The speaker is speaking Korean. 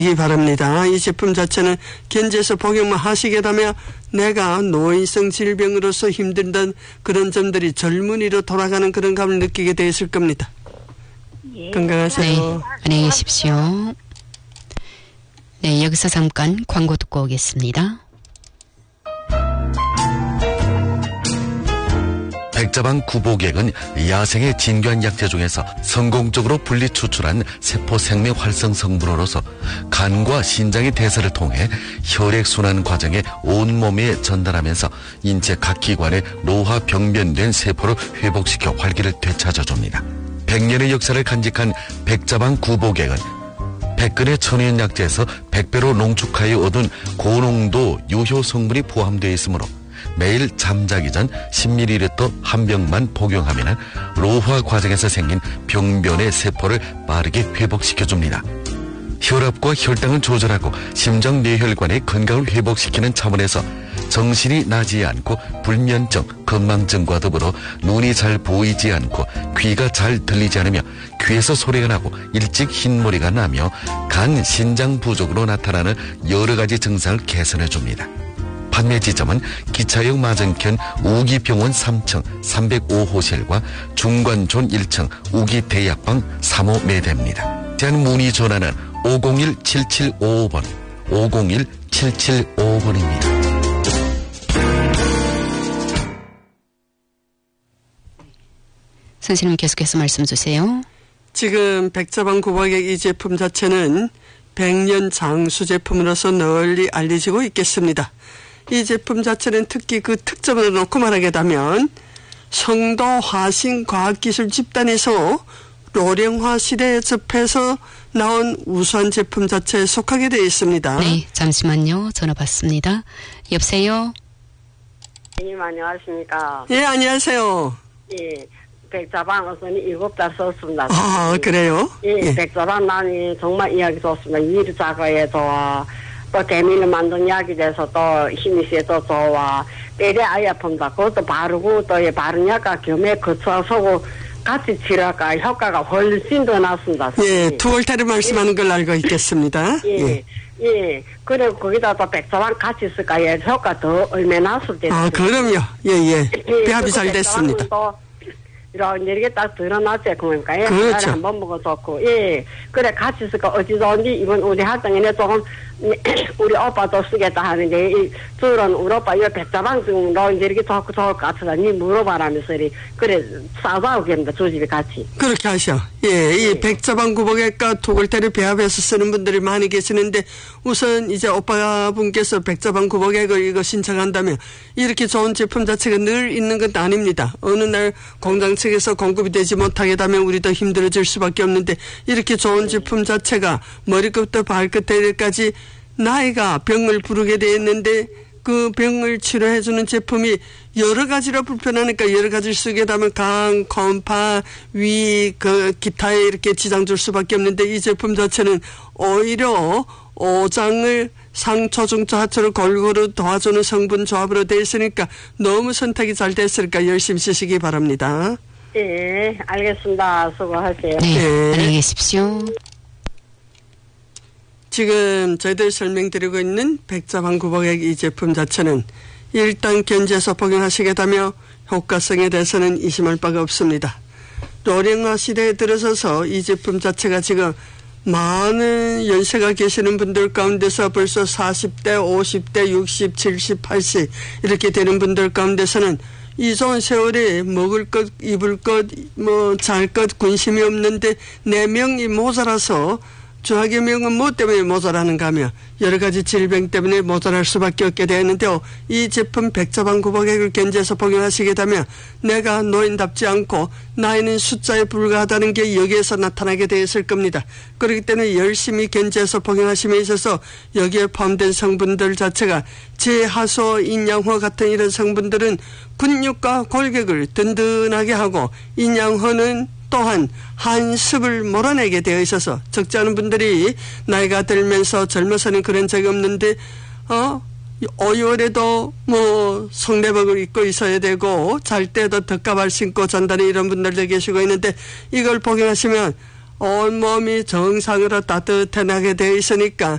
이 바랍니다. 이 제품 자체는 견제해서 복용만 하시게되면 내가 노인성 질병으로서 힘든다는 그런 점들이 젊은이로 돌아가는 그런 감을 느끼게 되었을 겁니다. 예. 건강하세요. 네, 안녕히 계십시오. 네, 여기서 잠깐 광고 듣고 오겠습니다. 백자방 구보객은 야생의 진귀한 약재 중에서 성공적으로 분리 추출한 세포 생명 활성 성분으로서 간과 신장의 대사를 통해 혈액순환 과정에 온몸에 전달하면서 인체 각 기관에 노화 병변된 세포를 회복시켜 활기를 되찾아줍니다. 100년의 역사를 간직한 백자방 구보객은 백근의 천연 약재에서 100배로 농축하여 얻은 고농도 유효 성분이 포함되어 있으므로 매일 잠자기 전 10ml 한 병만 복용하면 노화 과정에서 생긴 병변의 세포를 빠르게 회복시켜줍니다. 혈압과 혈당을 조절하고 심장 뇌혈관의 건강을 회복시키는 차원에서 정신이 나지 않고 불면증, 건망증과 더불어 눈이 잘 보이지 않고 귀가 잘 들리지 않으며 귀에서 소리가 나고 일찍 흰머리가 나며 간, 신장 부족으로 나타나는 여러 가지 증상을 개선해줍니다. 판매 지점은 기차역 맞은편 우기병원 3층 305호실과 중관촌 1층 우기대약방 3호 매대입니다. 제한 문의 전화는 501-7755번 501-7755번입니다. 선생님 계속해서 말씀 주세요. 지금 백자방 구보객 이 제품 자체는 100년 장수 제품으로서 널리 알려지고 있겠습니다. 이 제품 자체는 특히 그 특점을 놓고 말하게 되면 성도 화신과학기술 집단에서 로령화 시대에 접해서 나온 우수한 제품 자체에 속하게 되어 있습니다. 네, 잠시만요. 전화 받습니다. 여보세요? 선생님 안녕하십니까? 예, 안녕하세요. 예, 백자방 어선이 7달 썼습니다. 아, 그래요? 예, 백자방 난이 정말 이야기 좋습니다. 일 작업에 좋아. 또 개미를 만든 약이 돼서 또 힘이 세도 좋아. 때려 아이 아픕니다. 그것도 바르고 또 바른 약과 겸해 거쳐서고 같이 치료할까 효과가 훨씬 더 낫습니다. 예, 투월타를 말씀하는 걸 알고 있겠습니다. 예. 예. 그리고 거기다 또 백자방 같이 쓸까 예, 효과 더 얼마나 낫을 때. 아, 그럼요. 예. 배합이 잘 됐습니다. 이렇게 딱 드러났지, 그러니까. 예. 그렇죠. 한번 먹어 좋고. 예. 그래, 같이 쓸까 어찌 좋은지, 이번 우리 학생이네 조금, 우리 오빠도 쓰겠다 하는데, 저런 우리 오빠 이거 백자방 중으로 이제 이렇게 좋고 좋을 것 같아서, 니 물어봐라면서, 그래, 싸우겠습니다, 두 집이 같이. 그렇게 하셔. 예, 이 백자방 구보객과 토글테를 배합해서 쓰는 분들이 많이 계시는데, 우선 이제 오빠분께서 백자방 구보객을 이거 신청한다면, 이렇게 좋은 제품 자체가 늘 있는 건 아닙니다. 어느 날 공장 측에서 공급이 되지 못하게 되면 우리도 힘들어질 수밖에 없는데, 이렇게 좋은 제품 자체가 머리끝부터 발끝까지 나이가 병을 부르게 되었는데, 그 병을 치료해주는 제품이 여러 가지로 불편하니까 여러 가지를 쓰게 되면 간, 콤파, 위, 기타에 이렇게 지장 줄 수밖에 없는데, 이 제품 자체는 오히려 오장을 상초, 중초, 하초를 골고루 도와주는 성분 조합으로 되어 있으니까 너무 선택이 잘 됐으니까 열심히 쓰시기 바랍니다. 예, 알겠습니다. 수고하세요. 네, 안녕히 계십시오. 지금 저희들 설명드리고 있는 백자방 구보객 이 제품 자체는 일단 견제해서 복용하시게 되며 효과성에 대해서는 의심할 바가 없습니다. 노령화 시대에 들어서서 이 제품 자체가 지금 많은 연세가 계시는 분들 가운데서 벌써 40대, 50대, 60, 70, 80 이렇게 되는 분들 가운데서는 이 좋은 세월에 먹을 것, 입을 것, 잘 것 군심이 없는데 내 명이 모자라서 주학의 명은 뭐 때문에 모자라는가 하며 여러 가지 질병 때문에 모자랄 수밖에 없게 되었는데요. 이 제품 백자방 구보객을 견제해서 복용하시게 되면 내가 노인답지 않고 나이는 숫자에 불과하다는 게 여기에서 나타나게 되었을 겁니다. 그렇기 때문에 열심히 견제해서 복용하심에 있어서 여기에 포함된 성분들 자체가 제하소, 인양호 같은 이런 성분들은 근육과 골격을 든든하게 하고 인양호는 또한 한습을 몰아내게 되어 있어서 적지 않은 분들이 나이가 들면서 젊어서는 그런 적이 없는데 5월에도 성내복을 입고 있어야 되고 잘 때도 덧가발 신고 잔다는 이런 분들도 계시고 있는데 이걸 복용하시면 온몸이 정상으로 따뜻해나게 돼 있으니까